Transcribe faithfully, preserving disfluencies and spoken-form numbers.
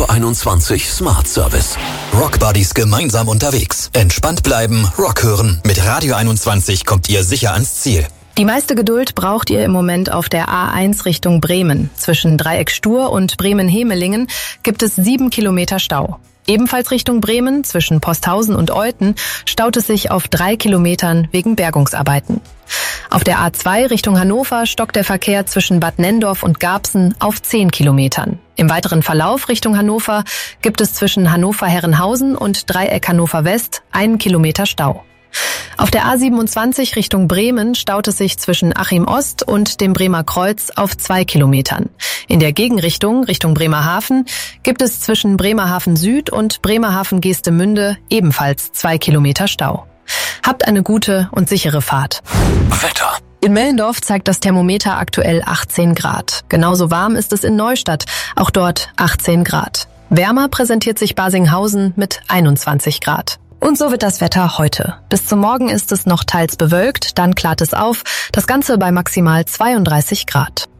Radio einundzwanzig Smart Service. Rockbuddies gemeinsam unterwegs. Entspannt bleiben, Rock hören. Mit Radio einundzwanzig kommt ihr sicher ans Ziel. Die meiste Geduld braucht ihr im Moment auf der A eins Richtung Bremen. Zwischen Dreieck Stur und Bremen-Hemelingen gibt es sieben Kilometer Stau. Ebenfalls Richtung Bremen, zwischen Posthausen und Olten, staut es sich auf drei Kilometern wegen Bergungsarbeiten. Auf der A zwei Richtung Hannover stockt der Verkehr zwischen Bad Nenndorf und Garbsen auf zehn Kilometern. Im weiteren Verlauf Richtung Hannover gibt es zwischen Hannover-Herrenhausen und Dreieck Hannover West einen Kilometer Stau. Auf der A siebenundzwanzig Richtung Bremen staut es sich zwischen Achim Ost und dem Bremer Kreuz auf zwei Kilometern. In der Gegenrichtung, Richtung Bremerhaven, gibt es zwischen Bremerhaven Süd und Bremerhaven Geestemünde ebenfalls zwei Kilometer Stau. Habt eine gute und sichere Fahrt. Wetter. In Mellendorf zeigt das Thermometer aktuell achtzehn Grad. Genauso warm ist es in Neustadt, auch dort achtzehn Grad. Wärmer präsentiert sich Basinghausen mit einundzwanzig Grad. Und so wird das Wetter heute. Bis zum Morgen ist es noch teils bewölkt, dann klart es auf, das Ganze bei maximal zweiunddreißig Grad.